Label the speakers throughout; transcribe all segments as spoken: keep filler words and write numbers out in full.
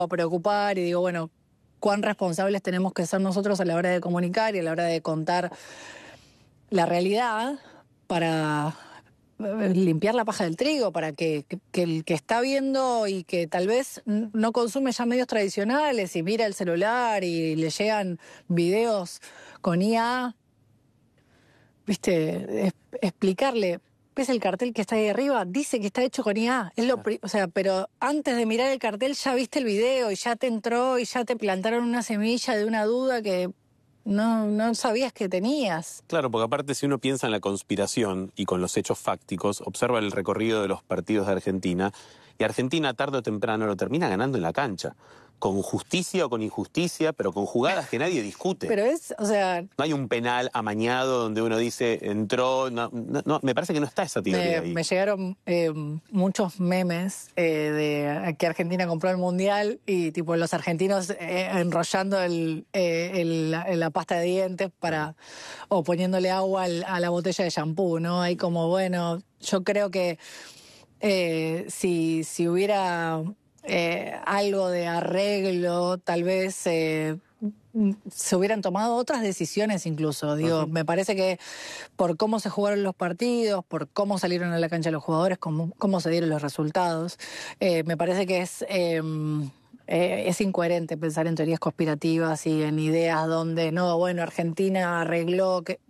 Speaker 1: a preocupar y digo, bueno, cuán responsables tenemos que ser nosotros a la hora de comunicar y a la hora de contar la realidad para limpiar la paja del trigo, para que, que, que el que está viendo y que tal vez no consume ya medios tradicionales y mira el celular y le llegan videos con I A, viste, es, explicarle, ¿ves el cartel que está ahí arriba? Dice que está hecho con I A. Es lo, o sea, pero antes de mirar el cartel ya viste el video y ya te entró y ya te plantaron una semilla de una duda que no, no sabías que tenías.
Speaker 2: Claro, porque aparte si uno piensa en la conspiración y con los hechos fácticos, observa el recorrido de los partidos de Argentina y Argentina tarde o temprano lo termina ganando en la cancha. Con justicia o con injusticia, pero con jugadas que nadie discute.
Speaker 1: Pero es, o sea...
Speaker 2: No hay un penal amañado donde uno dice, entró... No, no, no, me parece que no está esa teoría
Speaker 1: me,
Speaker 2: ahí.
Speaker 1: Me llegaron eh, muchos memes eh, de que Argentina compró el Mundial y tipo los argentinos eh, enrollando el, eh, el, la, la pasta de dientes para o poniéndole agua al, a la botella de shampoo, ¿no? Hay como, bueno, yo creo que eh, si, si hubiera... Eh, algo de arreglo, tal vez eh, se hubieran tomado otras decisiones incluso. Digo, uh-huh. Me parece que por cómo se jugaron los partidos, por cómo salieron a la cancha los jugadores, cómo, cómo se dieron los resultados, eh, me parece que es... Eh, Eh, es incoherente pensar en teorías conspirativas y en ideas donde, no, bueno, Argentina arregló que...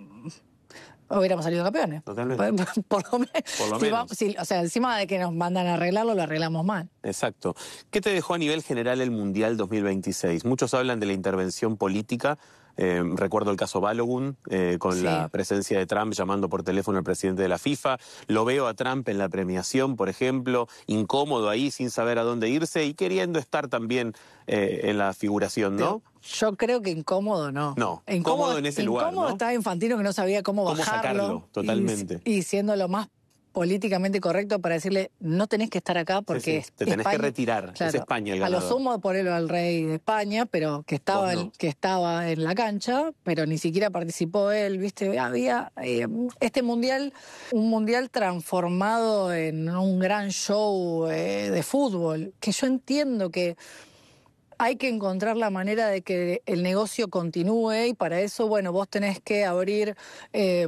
Speaker 1: hubiéramos salido campeones.
Speaker 2: Totalmente.
Speaker 1: Por, por lo menos.
Speaker 2: Por lo
Speaker 1: si
Speaker 2: menos.
Speaker 1: Va, si, o sea, encima de que nos mandan a arreglarlo, lo arreglamos mal.
Speaker 2: Exacto. ¿Qué te dejó a nivel general el Mundial dos mil veintiséis? Muchos hablan de la intervención política. Eh, recuerdo el caso Balogun, eh, con sí. la presencia de Trump llamando por teléfono al presidente de la FIFA. Lo veo a Trump en la premiación, por ejemplo, incómodo ahí, sin saber a dónde irse y queriendo estar también eh, en la figuración, ¿no?
Speaker 1: Pero yo creo que incómodo no.
Speaker 2: No,
Speaker 1: incómodo,
Speaker 2: cómodo en ese lugar,
Speaker 1: incómodo
Speaker 2: ¿no?
Speaker 1: Estaba Infantino que no sabía cómo,
Speaker 2: cómo
Speaker 1: bajarlo.
Speaker 2: sacarlo, totalmente.
Speaker 1: Y, y siendo lo más políticamente correcto para decirle, no tenés que estar acá porque...
Speaker 2: Sí, sí. Te tenés
Speaker 1: España,
Speaker 2: que retirar,
Speaker 1: claro,
Speaker 2: es España el
Speaker 1: A
Speaker 2: ganador.
Speaker 1: lo sumo ponerlo al rey de España, pero que estaba,
Speaker 2: no.
Speaker 1: en, que estaba en la cancha, pero ni siquiera participó él, ¿viste? Había eh, este mundial, un mundial transformado en un gran show eh, de fútbol, que yo entiendo que hay que encontrar la manera de que el negocio continúe y para eso, bueno, vos tenés que abrir... Eh,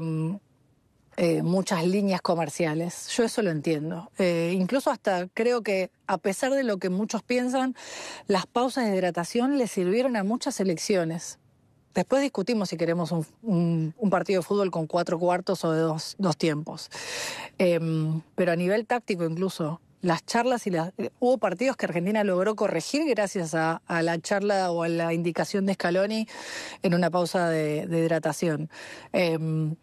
Speaker 1: Eh, muchas líneas comerciales. Yo eso lo entiendo. Eh, incluso hasta creo que, a pesar de lo que muchos piensan, las pausas de hidratación le sirvieron a muchas selecciones. Después discutimos si queremos un, un, un partido de fútbol con cuatro cuartos o de dos, dos tiempos. Eh, pero a nivel táctico incluso, las charlas y las... Eh, hubo partidos que Argentina logró corregir gracias a, a la charla o a la indicación de Scaloni en una pausa de, de hidratación. Eh,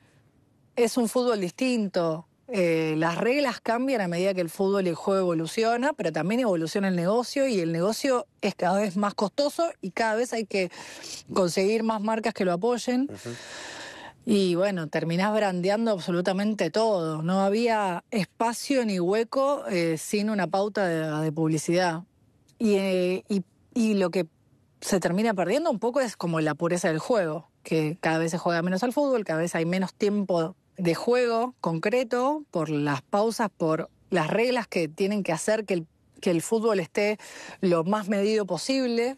Speaker 1: Es un fútbol distinto, eh, las reglas cambian a medida que el fútbol y el juego evoluciona, pero también evoluciona el negocio y el negocio es cada vez más costoso y cada vez hay que conseguir más marcas que lo apoyen. Uh-huh. Y bueno, terminás brandeando absolutamente todo. No había espacio ni hueco eh, sin una pauta de, de publicidad. Y, eh, y, y lo que se termina perdiendo un poco es como la pureza del juego, que cada vez se juega menos al fútbol, cada vez hay menos tiempo de juego concreto por las pausas, por las reglas que tienen que hacer que el, que el fútbol esté lo más medido posible.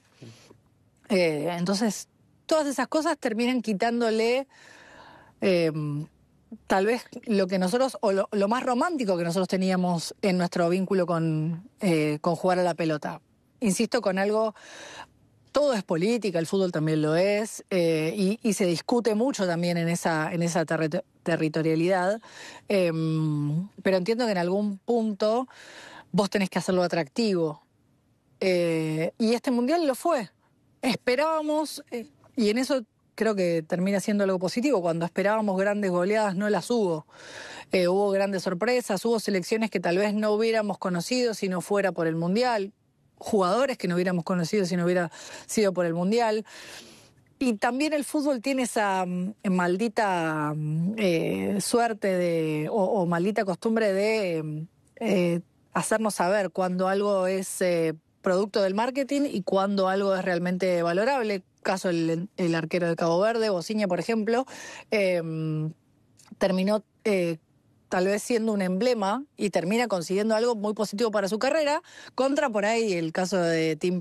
Speaker 1: Eh, entonces, todas esas cosas terminan quitándole eh, tal vez lo que nosotros, o lo, lo más romántico que nosotros teníamos en nuestro vínculo con, eh, con jugar a la pelota. Insisto, con algo... Todo es política, el fútbol también lo es, eh, y, y se discute mucho también en esa, en esa terri- territorialidad, eh, pero entiendo que en algún punto vos tenés que hacerlo atractivo. Eh, y este mundial lo fue. Esperábamos, eh, y en eso creo que termina siendo algo positivo, cuando esperábamos grandes goleadas no las hubo. Eh, hubo grandes sorpresas, hubo selecciones que tal vez no hubiéramos conocido si no fuera por el mundial, jugadores que no hubiéramos conocido si no hubiera sido por el Mundial. Y también el fútbol tiene esa um, maldita eh, suerte de, o, o maldita costumbre de eh, hacernos saber cuando algo es eh, producto del marketing y cuando algo es realmente valorable. Caso el, el arquero de Cabo Verde, Bociña, por ejemplo, eh, terminó... Eh, tal vez siendo un emblema y termina consiguiendo algo muy positivo para su carrera, contra por ahí el caso de Tim